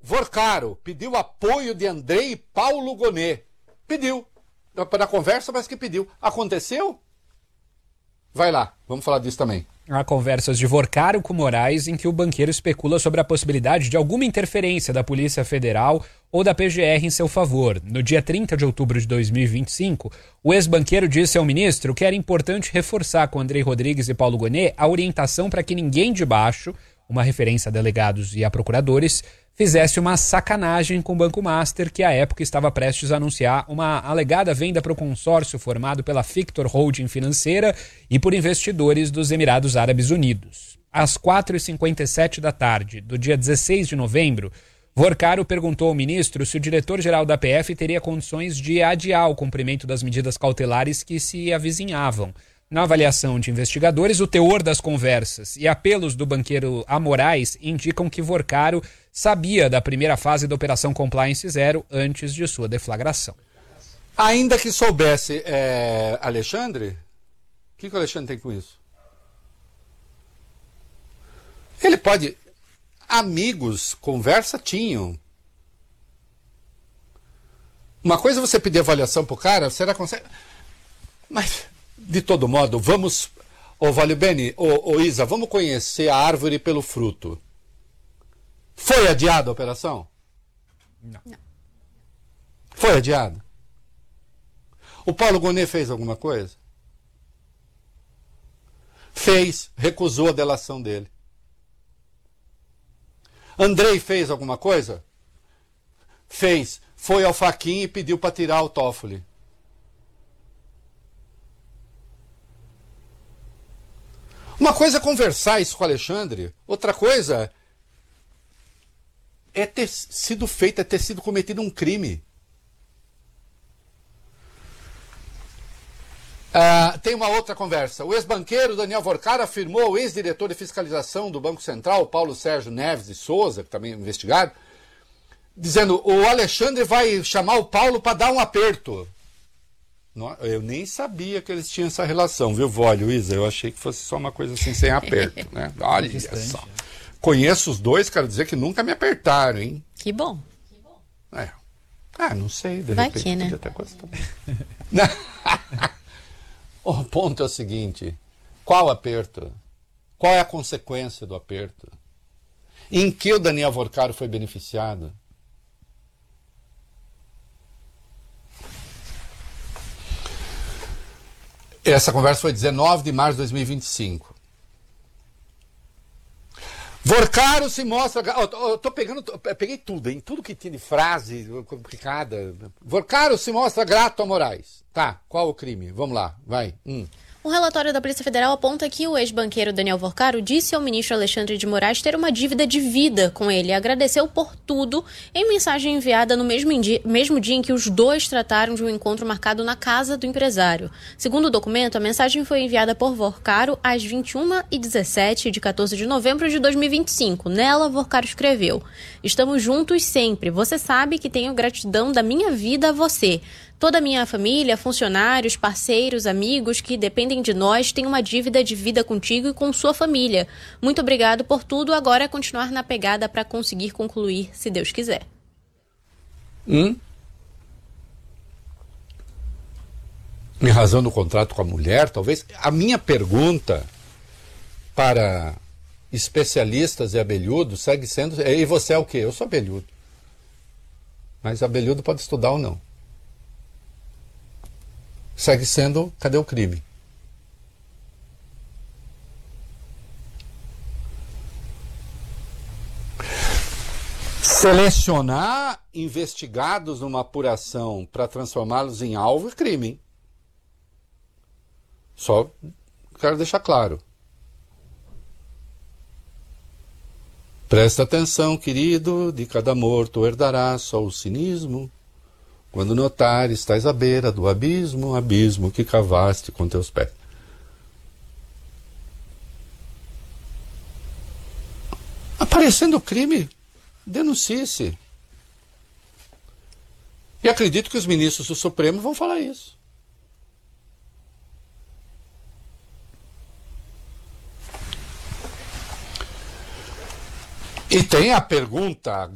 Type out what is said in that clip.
Vorcaro pediu apoio de Andrei e Paulo Gonet. Pediu. Na conversa parece que pediu. Aconteceu? Vai lá, vamos falar disso também. Há conversas de Vorcaro com Moraes em que o banqueiro especula sobre a possibilidade de alguma interferência da Polícia Federal ou da PGR em seu favor. No dia 30 de outubro de 2025, o ex-banqueiro disse ao ministro que era importante reforçar com Andrei Rodrigues e Paulo Gonet a orientação para que ninguém de baixo, uma referência a delegados e a procuradores, fizesse uma sacanagem com o Banco Master, que à época estava prestes a anunciar uma alegada venda para o consórcio formado pela Fictor Holding Financeira e por investidores dos Emirados Árabes Unidos. Às 4h57 da tarde do dia 16 de novembro, Vorcaro perguntou ao ministro se o diretor-geral da PF teria condições de adiar o cumprimento das medidas cautelares que se avizinhavam. Na avaliação de investigadores, o teor das conversas e apelos do banqueiro a Moraes indicam que Vorcaro sabia da primeira fase da Operação Compliance Zero antes de sua deflagração. Ainda que soubesse, Alexandre, o que o Alexandre tem com isso? Ele pode... Amigos, conversa tinham. Uma coisa é você pedir avaliação pro cara, será que consegue... Mas... De todo modo, vamos, Valibene, Isa, vamos conhecer a árvore pelo fruto. Foi adiada a operação? Não. Foi adiada? O Paulo Gonet fez alguma coisa? Fez, recusou a delação dele. Andrei fez alguma coisa? Fez, foi ao Fachin e pediu para tirar o Toffoli. Uma coisa é conversar isso com o Alexandre, outra coisa é ter sido feito, é ter sido cometido um crime. Tem uma outra conversa. O ex-banqueiro Daniel Vorcaro afirmou ao ex-diretor de fiscalização do Banco Central, Paulo Sérgio Neves de Souza, que também é investigado, dizendo: o Alexandre vai chamar o Paulo para dar um aperto. Eu nem sabia que eles tinham essa relação, viu, Vólio, Isa? Eu achei que fosse só uma coisa assim, sem aperto, né? Olha só. Conheço os dois, quero dizer que nunca me apertaram, hein? Que bom. Não sei, de vai repente que, né? podia até gostar. O ponto é o seguinte: qual aperto? Qual é a consequência do aperto? Em que o Daniel Vorcaro foi beneficiado? Essa conversa foi 19 de março de 2025. Vorcaro se mostra... Peguei tudo, hein? Tudo que tinha de frase complicada. Vorcaro se mostra grato a Moraes. Tá, qual o crime? Vamos lá, vai. O relatório da Polícia Federal aponta que o ex-banqueiro Daniel Vorcaro disse ao ministro Alexandre de Moraes ter uma dívida de vida com ele e agradeceu por tudo em mensagem enviada no mesmo dia em que os dois trataram de um encontro marcado na casa do empresário. Segundo o documento, a mensagem foi enviada por Vorcaro às 21h17 de 14 de novembro de 2025. Nela, Vorcaro escreveu: "Estamos juntos sempre. Você sabe que tenho gratidão da minha vida a você. Toda a minha família, funcionários, parceiros, amigos que dependem de nós têm uma dívida de vida contigo e com sua família. Muito obrigado por tudo. Agora é continuar na pegada para conseguir concluir, se Deus quiser." Em razão do contrato com a mulher, talvez. A minha pergunta para especialistas e abelhudos segue sendo: e você é o quê? Eu sou abelhudo. Mas abelhudo pode estudar ou não. Segue sendo: cadê o crime? Selecionar investigados numa apuração para transformá-los em alvo é crime, hein? Só quero deixar claro. Presta atenção, querido, de cada morto herdará só o cinismo. Quando notar, estás à beira do abismo, abismo que cavaste com teus pés. Aparecendo crime, denuncie-se. E acredito que os ministros do Supremo vão falar isso. E tem a pergunta